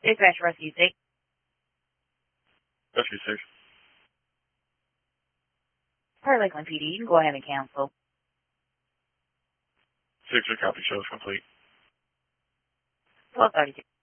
Dispatch Rescue 6. Rescue 6. Per Lakeland PD, you can go ahead and cancel. 6 copy, shows complete. 1232.